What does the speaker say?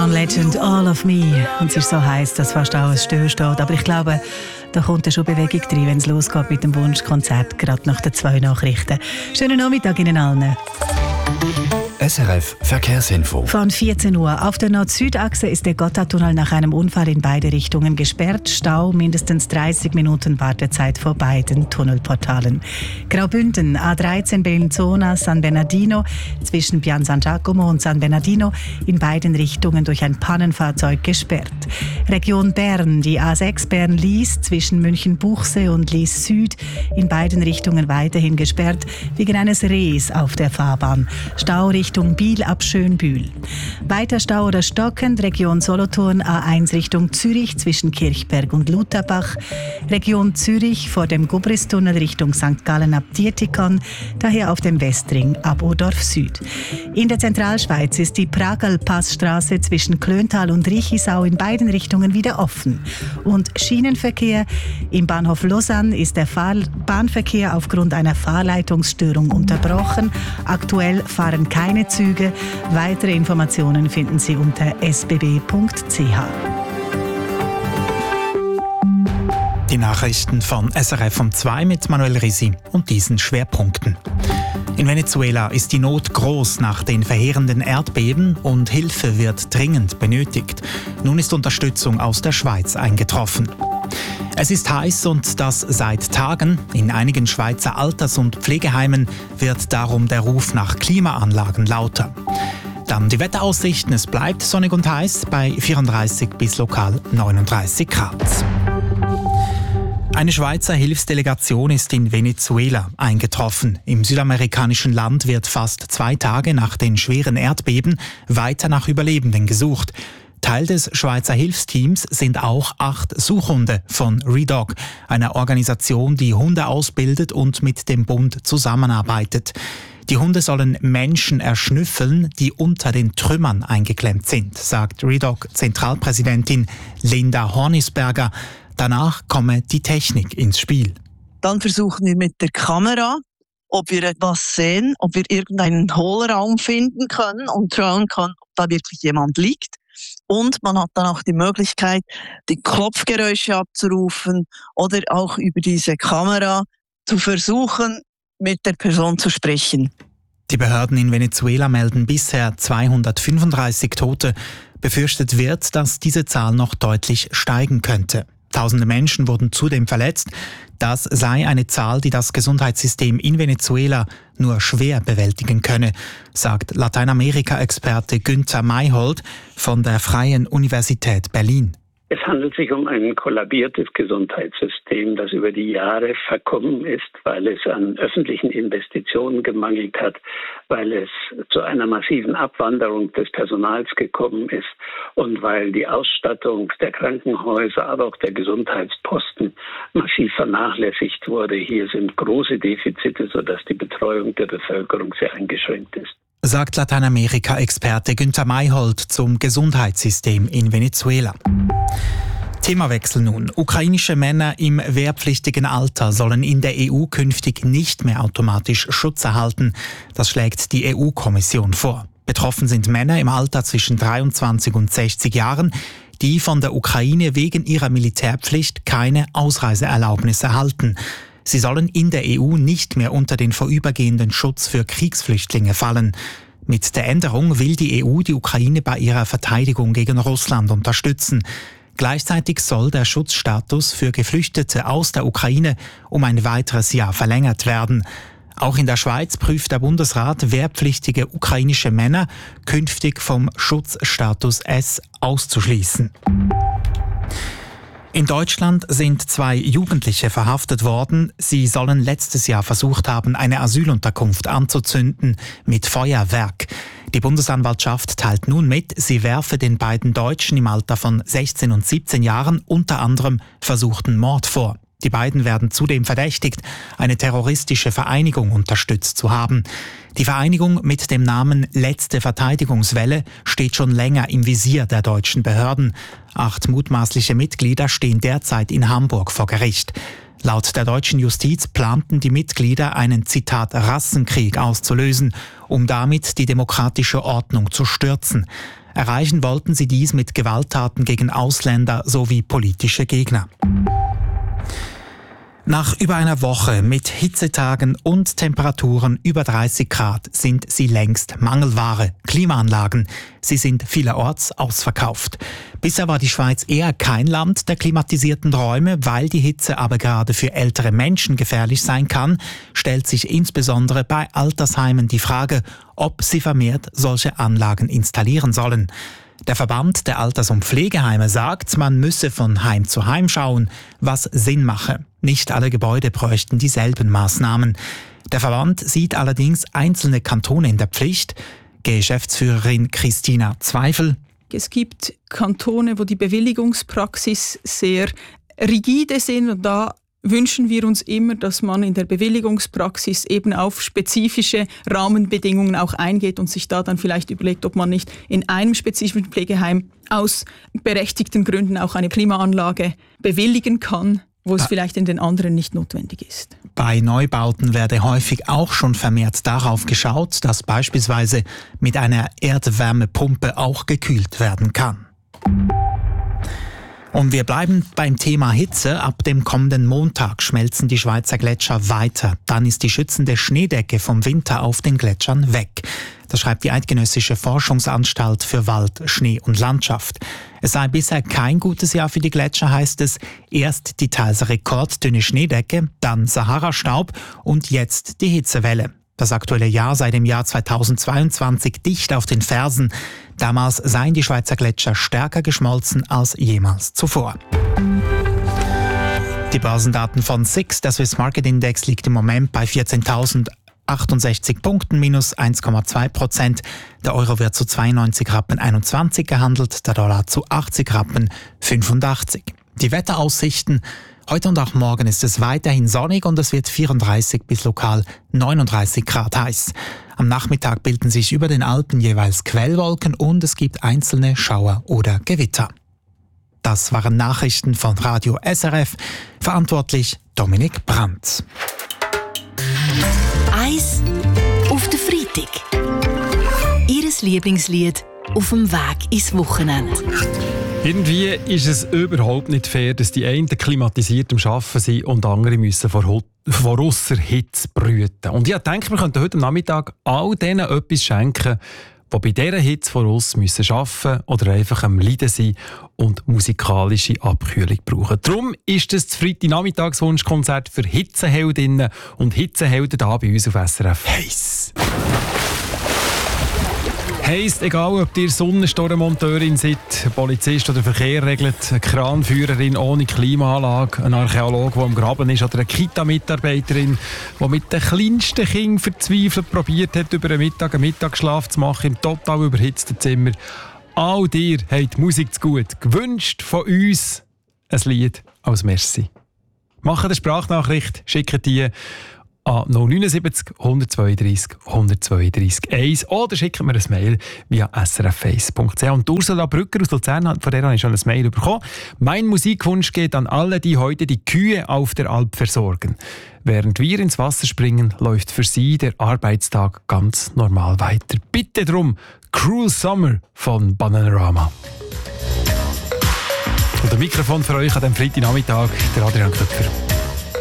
John Legend, All of Me. Und es ist so heiß, dass fast alles still steht. Aber ich glaube, da kommt ja schon Bewegung drin, wenn es losgeht mit dem Wunschkonzert, gerade nach den 2 Nachrichten. Schönen Nachmittag Ihnen allen. SRF Verkehrsinfo. Von 14 Uhr. Auf der Nord-Süd-Achse ist der Gotthardtunnel nach einem Unfall in beide Richtungen gesperrt. Stau, mindestens 30 Minuten Wartezeit vor beiden Tunnelportalen. Graubünden, A13 Bellinzona, San Bernardino, zwischen Pian San Giacomo und San Bernardino, in beiden Richtungen durch ein Pannenfahrzeug gesperrt. Region Bern, die A6 Bern-Lies, zwischen München-Buchsee und Lies Süd, in beiden Richtungen weiterhin gesperrt, wegen eines Rehs auf der Fahrbahn. Stau Richtung Biel ab Schönbühl. Weiter Stau oder stockend, Region Solothurn, A1 Richtung Zürich zwischen Kirchberg und Lutherbach. Region Zürich vor dem Gubristunnel Richtung St. Gallen ab Dietikon, daher auf dem Westring ab Odorf Süd. In der Zentralschweiz ist die Pragal-Passstraße zwischen Klöntal und Riechisau in beiden Richtungen wieder offen. Und Schienenverkehr. Im Bahnhof Lausanne ist der Bahnverkehr aufgrund einer Fahrleitungsstörung unterbrochen. Aktuell fahren keine Züge. Weitere Informationen finden Sie unter sbb.ch. Die Nachrichten von SRF um 2 mit Manuel Risi und diesen Schwerpunkten. In Venezuela ist die Not groß nach den verheerenden Erdbeben und Hilfe wird dringend benötigt. Nun ist Unterstützung aus der Schweiz eingetroffen. Es ist heiß und das seit Tagen. In einigen Schweizer Alters- und Pflegeheimen wird darum der Ruf nach Klimaanlagen lauter. Dann die Wetteraussichten. Es bleibt sonnig und heiß bei 34 bis lokal 39 Grad. Eine Schweizer Hilfsdelegation ist in Venezuela eingetroffen. Im südamerikanischen Land wird fast 2 Tage nach den schweren Erdbeben weiter nach Überlebenden gesucht. Teil des Schweizer Hilfsteams sind auch 8 Suchhunde von ReDog, einer Organisation, die Hunde ausbildet und mit dem Bund zusammenarbeitet. Die Hunde sollen Menschen erschnüffeln, die unter den Trümmern eingeklemmt sind, sagt ReDog-Zentralpräsidentin Linda Hornisberger. Danach komme die Technik ins Spiel. Dann versuchen wir mit der Kamera, ob wir etwas sehen, ob wir irgendeinen Hohlraum finden können und schauen können, ob da wirklich jemand liegt. Und man hat dann auch die Möglichkeit, die Klopfgeräusche abzurufen oder auch über diese Kamera zu versuchen, mit der Person zu sprechen. Die Behörden in Venezuela melden bisher 235 Tote. Befürchtet wird, dass diese Zahl noch deutlich steigen könnte. Tausende Menschen wurden zudem verletzt. Das sei eine Zahl, die das Gesundheitssystem in Venezuela nur schwer bewältigen könne, sagt Lateinamerika-Experte Günther Mayhold von der Freien Universität Berlin. Es handelt sich um ein kollabiertes Gesundheitssystem, das über die Jahre verkommen ist, weil es an öffentlichen Investitionen gemangelt hat, weil es zu einer massiven Abwanderung des Personals gekommen ist und weil die Ausstattung der Krankenhäuser, aber auch der Gesundheitsposten massiv vernachlässigt wurde. Hier sind große Defizite, sodass die Betreuung der Bevölkerung sehr eingeschränkt ist. Sagt Lateinamerika-Experte Günther Mayhold zum Gesundheitssystem in Venezuela. Themawechsel nun. Ukrainische Männer im wehrpflichtigen Alter sollen in der EU künftig nicht mehr automatisch Schutz erhalten. Das schlägt die EU-Kommission vor. Betroffen sind Männer im Alter zwischen 23 und 60 Jahren, die von der Ukraine wegen ihrer Militärpflicht keine Ausreiseerlaubnis erhalten. Sie sollen in der EU nicht mehr unter den vorübergehenden Schutz für Kriegsflüchtlinge fallen. Mit der Änderung will die EU die Ukraine bei ihrer Verteidigung gegen Russland unterstützen. Gleichzeitig soll der Schutzstatus für Geflüchtete aus der Ukraine um ein weiteres Jahr verlängert werden. Auch in der Schweiz prüft der Bundesrat, wehrpflichtige ukrainische Männer künftig vom Schutzstatus S auszuschließen. In Deutschland sind 2 Jugendliche verhaftet worden. Sie sollen letztes Jahr versucht haben, eine Asylunterkunft anzuzünden mit Feuerwerk. Die Bundesanwaltschaft teilt nun mit, sie werfe den beiden Deutschen im Alter von 16 und 17 Jahren unter anderem versuchten Mord vor. Die beiden werden zudem verdächtigt, eine terroristische Vereinigung unterstützt zu haben. Die Vereinigung mit dem Namen Letzte Verteidigungswelle steht schon länger im Visier der deutschen Behörden. 8 mutmaßliche Mitglieder stehen derzeit in Hamburg vor Gericht. Laut der deutschen Justiz planten die Mitglieder einen, Zitat, Rassenkrieg auszulösen, um damit die demokratische Ordnung zu stürzen. Erreichen wollten sie dies mit Gewalttaten gegen Ausländer sowie politische Gegner. Nach über einer Woche mit Hitzetagen und Temperaturen über 30 Grad sind sie längst Mangelware. Klimaanlagen, sie sind vielerorts ausverkauft. Bisher war die Schweiz eher kein Land der klimatisierten Räume, weil die Hitze aber gerade für ältere Menschen gefährlich sein kann, stellt sich insbesondere bei Altersheimen die Frage, ob sie vermehrt solche Anlagen installieren sollen. Der Verband der Alters- und Pflegeheime sagt, man müsse von Heim zu Heim schauen, was Sinn mache. Nicht alle Gebäude bräuchten dieselben Maßnahmen. Der Verband sieht allerdings einzelne Kantone in der Pflicht. Geschäftsführerin Christina Zweifel. Es gibt Kantone, wo die Bewilligungspraxis sehr rigide sind und da wünschen wir uns immer, dass man in der Bewilligungspraxis eben auf spezifische Rahmenbedingungen auch eingeht und sich da dann vielleicht überlegt, ob man nicht in einem spezifischen Pflegeheim aus berechtigten Gründen auch eine Klimaanlage bewilligen kann, wo es vielleicht in den anderen nicht notwendig ist. Bei Neubauten werde häufig auch schon vermehrt darauf geschaut, dass beispielsweise mit einer Erdwärmepumpe auch gekühlt werden kann. Und wir bleiben beim Thema Hitze. Ab dem kommenden Montag schmelzen die Schweizer Gletscher weiter. Dann ist die schützende Schneedecke vom Winter auf den Gletschern weg. Das schreibt die Eidgenössische Forschungsanstalt für Wald, Schnee und Landschaft. Es sei bisher kein gutes Jahr für die Gletscher, heißt es. Erst die teils rekorddünne Schneedecke, dann Sahara-Staub und jetzt die Hitzewelle. Das aktuelle Jahr sei dem Jahr 2022 dicht auf den Fersen. Damals seien die Schweizer Gletscher stärker geschmolzen als jemals zuvor. Die Börsendaten von SIX, der Swiss Market Index, liegt im Moment bei 14.068 Punkten, minus 1,2%. Der Euro wird zu 92 Rappen 21 gehandelt, der Dollar zu 80 Rappen 85. Die Wetteraussichten: Heute und auch morgen ist es weiterhin sonnig und es wird 34 bis lokal 39 Grad heiß. Am Nachmittag bilden sich über den Alpen jeweils Quellwolken und es gibt einzelne Schauer oder Gewitter. Das waren Nachrichten von Radio SRF. Verantwortlich Dominik Brandt. Eis auf den Freitag. Ihres Lieblingslied auf dem Weg ins Wochenende. Irgendwie ist es überhaupt nicht fair, dass die einen klimatisiert am Arbeiten sind und andere müssen vor ausser Hitze brüten. Und ich denke, wir könnten heute Nachmittag all denen etwas schenken, die bei dieser Hitze vor uns müssen arbeiten oder einfach am Leiden sind und musikalische Abkühlung brauchen. Darum ist das Freitagnachmittagswunschkonzert für Hitzeheldinnen und Hitzehelden hier bei uns auf SRF. Heiss! Heisst, egal ob ihr Sonnenstormmonteurin seid, Polizist oder Verkehr regelt, eine Kranführerin ohne Klimaanlage, ein Archäologe, der am Graben ist, oder eine Kita-Mitarbeiterin, die mit den kleinsten Kindern verzweifelt probiert hat, über den Mittag einen Mittagsschlaf zu machen im total überhitzten Zimmer. All dir habt die Musik zu gut. Gewünscht von uns ein Lied als Merci. Macht eine Sprachnachricht, schickt die an 079 132 132 1 oder schickt mir ein Mail via srf1.ch. Und Ursula Brücker aus Luzern, von der habe ich schon ein Mail bekommen. Mein Musikwunsch geht an alle, die heute die Kühe auf der Alp versorgen. Während wir ins Wasser springen, läuft für sie der Arbeitstag ganz normal weiter. Bitte drum, Cruel Summer von Bananarama. Und ein Mikrofon für euch an diesem Freitagnachmittag, der Adrian Köpfer.